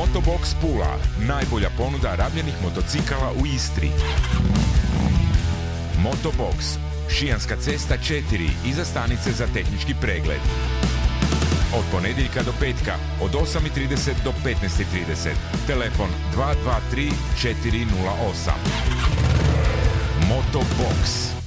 Motobox Pula, najbolja ponuda rabljenih motocikala u Istri. Motobox, Šijanska cesta 4, iza stanice za tehnički pregled. Od ponedjeljka do petka, od 8:30 do 15:30. Telefon 223 408. Motobox.